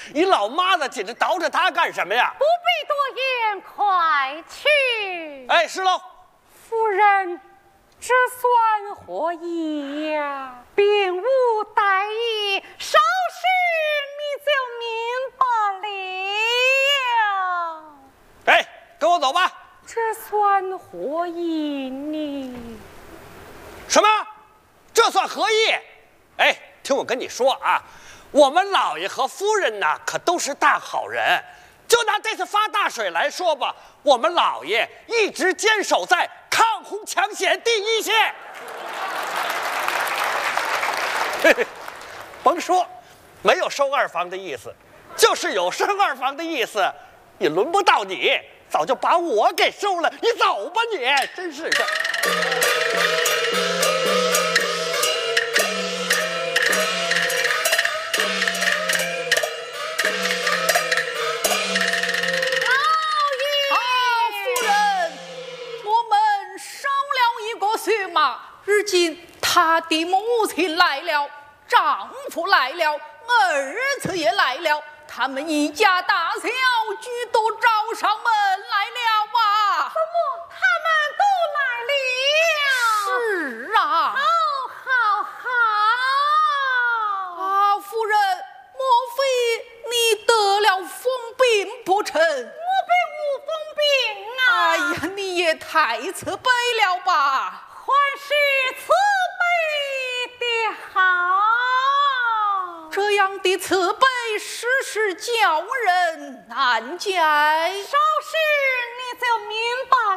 你老妈子紧着倒着他干什么呀？ 不必多言，快去。 哎，是喽。 夫人，这算何意呀？并无待意，稍时你就明白了。 哎，跟我走吧。 这算何意呢？ 什么？这算何意？哎，听我跟你说啊，我们老爷和夫人呐，可都是大好人。就拿这次发大水来说吧，我们老爷一直坚守在抗洪抢险第一线。嘿嘿，甭说，没有收二房的意思，就是有升二房的意思，也轮不到你，早就把我给收了。你走吧你，真是的。 血马，如今他的母亲来了，丈夫来了，儿子也来了，他们一家大小俱都找上门来了啊！ 怎么他们都来了？ 是啊， 好， 啊，夫人，莫非你得了疯病不成？ 我并无疯病啊！ 哎呀，你也太慈悲了吧！ 还是慈悲的好， 这样的慈悲实是叫人难解。 稍时你就明白